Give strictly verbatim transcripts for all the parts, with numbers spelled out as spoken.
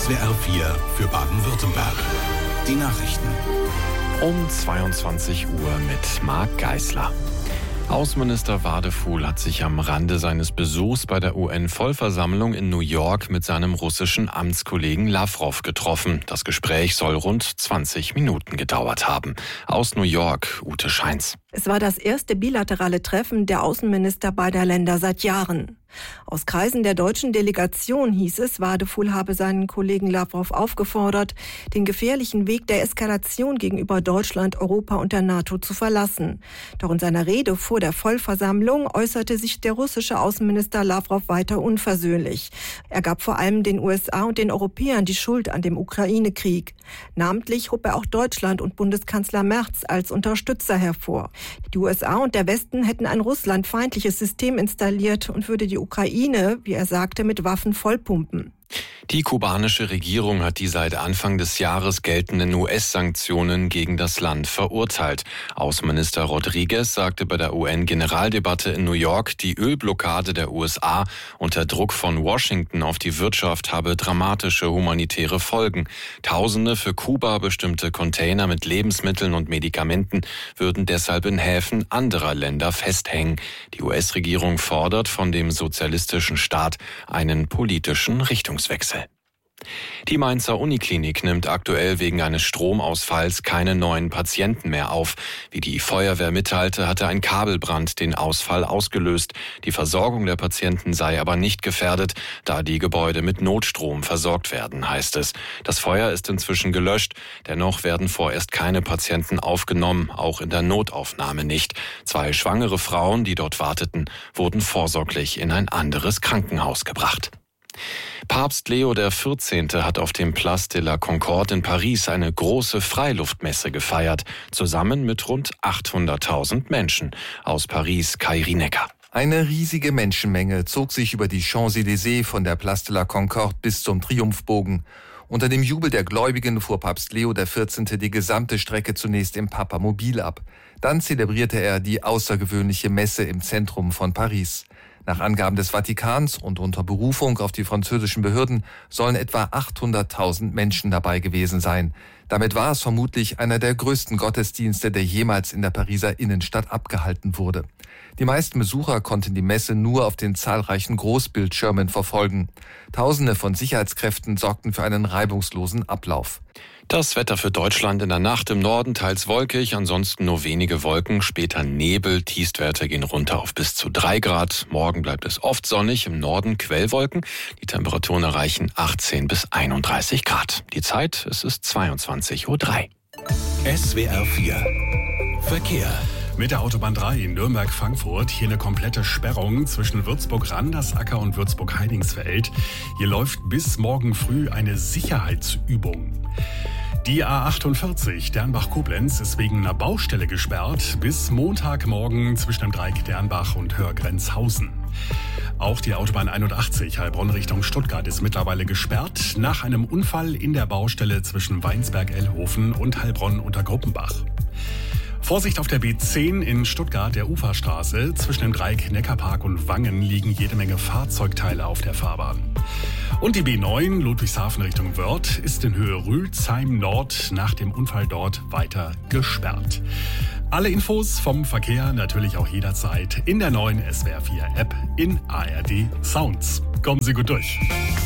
S W R vier für Baden-Württemberg. Die Nachrichten. Um zweiundzwanzig Uhr mit Marc Geisler. Außenminister Wadefuhl hat sich am Rande seines Besuchs bei der U N-Vollversammlung in New York mit seinem russischen Amtskollegen Lawrow getroffen. Das Gespräch soll rund zwanzig Minuten gedauert haben. Aus New York, Ute Scheins. Es war das erste bilaterale Treffen der Außenminister beider Länder seit Jahren. Aus Kreisen der deutschen Delegation hieß es, Wadefuhl habe seinen Kollegen Lawrow aufgefordert, den gefährlichen Weg der Eskalation gegenüber Deutschland, Europa und der NATO zu verlassen. Doch in seiner Rede vor der Vollversammlung äußerte sich der russische Außenminister Lawrow weiter unversöhnlich. Er gab vor allem den U S A und den Europäern die Schuld an dem Ukraine-Krieg. Namentlich hob er auch Deutschland und Bundeskanzler Merz als Unterstützer hervor. Die U S A und der Westen hätten ein russlandfeindliches System installiert und würde die Ukraine, wie er sagte, mit Waffen vollpumpen. Die kubanische Regierung hat die seit Anfang des Jahres geltenden U S-Sanktionen gegen das Land verurteilt. Außenminister Rodriguez sagte bei der U N-Generaldebatte in New York, die Ölblockade der U S A unter Druck von Washington auf die Wirtschaft habe dramatische humanitäre Folgen. Tausende für Kuba bestimmte Container mit Lebensmitteln und Medikamenten würden deshalb in Häfen anderer Länder festhängen. Die U S-Regierung fordert von dem sozialistischen Staat einen politischen Richtungswechsel. Die Mainzer Uniklinik nimmt aktuell wegen eines Stromausfalls keine neuen Patienten mehr auf. Wie die Feuerwehr mitteilte, hatte ein Kabelbrand den Ausfall ausgelöst. Die Versorgung der Patienten sei aber nicht gefährdet, da die Gebäude mit Notstrom versorgt werden, heißt es. Das Feuer ist inzwischen gelöscht, dennoch werden vorerst keine Patienten aufgenommen, auch in der Notaufnahme nicht. Zwei schwangere Frauen, die dort warteten, wurden vorsorglich in ein anderes Krankenhaus gebracht. Papst Leo der vierzehnte hat auf dem Place de la Concorde in Paris eine große Freiluftmesse gefeiert, zusammen mit rund achthunderttausend Menschen. Aus Paris, Kai Rienecker. Eine riesige Menschenmenge zog sich über die Champs-Élysées von der Place de la Concorde bis zum Triumphbogen. Unter dem Jubel der Gläubigen fuhr Papst Leo der vierzehnte die gesamte Strecke zunächst im Papamobil ab. Dann zelebrierte er die außergewöhnliche Messe im Zentrum von Paris. Nach Angaben des Vatikans und unter Berufung auf die französischen Behörden sollen etwa achthunderttausend Menschen dabei gewesen sein. Damit war es vermutlich einer der größten Gottesdienste, der jemals in der Pariser Innenstadt abgehalten wurde. Die meisten Besucher konnten die Messe nur auf den zahlreichen Großbildschirmen verfolgen. Tausende von Sicherheitskräften sorgten für einen reibungslosen Ablauf. Das Wetter für Deutschland in der Nacht im Norden teils wolkig, ansonsten nur wenige Wolken, später Nebel, Tiefstwerte gehen runter auf bis zu drei Grad. Morgen bleibt es oft sonnig, im Norden Quellwolken. Die Temperaturen erreichen achtzehn bis einunddreißig Grad. Die Zeit, es ist zweiundzwanzig Uhr drei. S W R vier Verkehr. Mit der Autobahn drei in Nürnberg-Frankfurt hier eine komplette Sperrung zwischen Würzburg-Randersacker und Würzburg-Heidingsfeld. Hier läuft bis morgen früh eine Sicherheitsübung. Die A achtundvierzig Dernbach-Koblenz ist wegen einer Baustelle gesperrt bis Montagmorgen zwischen dem Dreieck Dernbach und Hörgrenzhausen. Auch die Autobahn einundachtzig Heilbronn Richtung Stuttgart ist mittlerweile gesperrt nach einem Unfall in der Baustelle zwischen Weinsberg-Ellhofen und Heilbronn unter Gruppenbach. Vorsicht auf der B zehn in Stuttgart, der Uferstraße. Zwischen dem Dreieck Neckarpark und Wangen liegen jede Menge Fahrzeugteile auf der Fahrbahn. Und die B neun Ludwigshafen Richtung Wörth ist in Höhe Rülsheim Nord nach dem Unfall dort weiter gesperrt. Alle Infos vom Verkehr natürlich auch jederzeit in der neuen S W R vier App in A R D Sounds. Kommen Sie gut durch.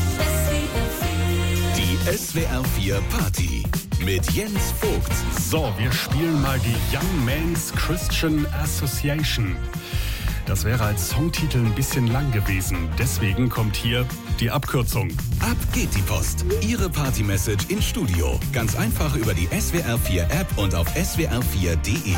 Die S W R vier Party mit Jens Vogt. So, wir spielen mal die Young Men's Christian Association. Das wäre als Songtitel ein bisschen lang gewesen. Deswegen kommt hier die Abkürzung. Ab geht die Post. Ihre Party-Message in Studio. Ganz einfach über die S W R vier App und auf S W R vier punkt de.